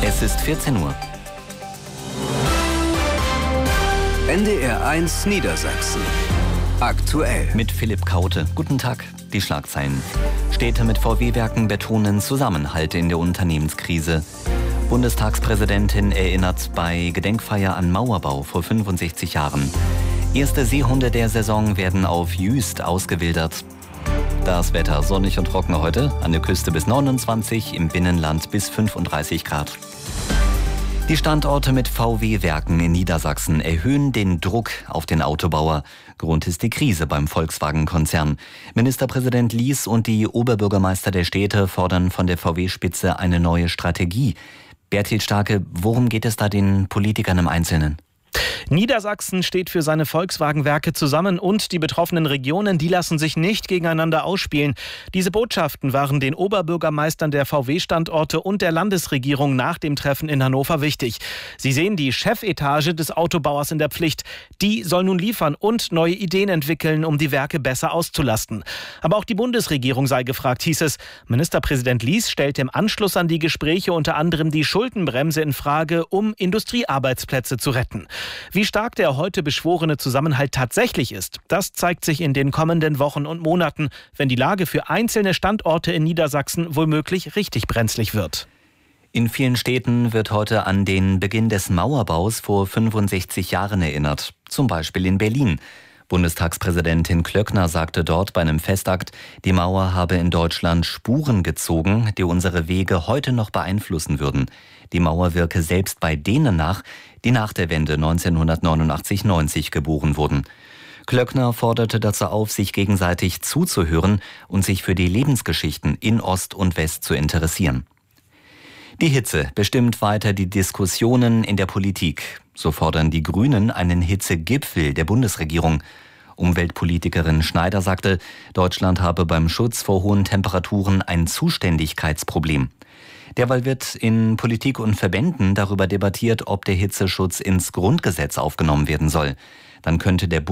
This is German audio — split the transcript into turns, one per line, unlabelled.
Es ist 14 Uhr.
NDR 1 Niedersachsen. Aktuell.
Mit Philipp Kaute. Guten Tag. Die Schlagzeilen. Städte mit VW-Werken betonen Zusammenhalt in der Unternehmenskrise. Bundestagspräsidentin erinnert bei Gedenkfeier an Mauerbau vor 65 Jahren. Erste Seehunde der Saison werden auf Jüst ausgewildert. Das Wetter sonnig und trocken heute. An der Küste bis 29, im Binnenland bis 35 Grad. Die Standorte mit VW-Werken in Niedersachsen erhöhen den Druck auf den Autobauer. Grund ist die Krise beim Volkswagen-Konzern. Ministerpräsident Lies und die Oberbürgermeister der Städte fordern von der VW-Spitze eine neue Strategie. Bertil Starke, worum geht es da den Politikern im Einzelnen?
Niedersachsen steht für seine Volkswagen-Werke zusammen und die betroffenen Regionen, die lassen sich nicht gegeneinander ausspielen. Diese Botschaften waren den Oberbürgermeistern der VW-Standorte und der Landesregierung nach dem Treffen in Hannover wichtig. Sie sehen die Chefetage des Autobauers in der Pflicht. Die soll nun liefern und neue Ideen entwickeln, um die Werke besser auszulasten. Aber auch die Bundesregierung sei gefragt, hieß es. Ministerpräsident Lies stellt im Anschluss an die Gespräche unter anderem die Schuldenbremse in Frage, um Industriearbeitsplätze zu retten. Wie stark der heute beschworene Zusammenhalt tatsächlich ist, das zeigt sich in den kommenden Wochen und Monaten, wenn die Lage für einzelne Standorte in Niedersachsen womöglich richtig brenzlig wird.
In vielen Städten wird heute an den Beginn des Mauerbaus vor 65 Jahren erinnert. Zum Beispiel in Berlin. Bundestagspräsidentin Klöckner sagte dort bei einem Festakt, die Mauer habe in Deutschland Spuren gezogen, die unsere Wege heute noch beeinflussen würden. Die Mauer wirke selbst bei denen nach, die nach der Wende 1989-90 geboren wurden. Klöckner forderte dazu auf, sich gegenseitig zuzuhören und sich für die Lebensgeschichten in Ost und West zu interessieren. Die Hitze bestimmt weiter die Diskussionen in der Politik. So fordern die Grünen einen Hitzegipfel der Bundesregierung. Umweltpolitikerin Schneider sagte, Deutschland habe beim Schutz vor hohen Temperaturen ein Zuständigkeitsproblem. Derweil wird in Politik und Verbänden darüber debattiert, ob der Hitzeschutz ins Grundgesetz aufgenommen werden soll. Dann könnte der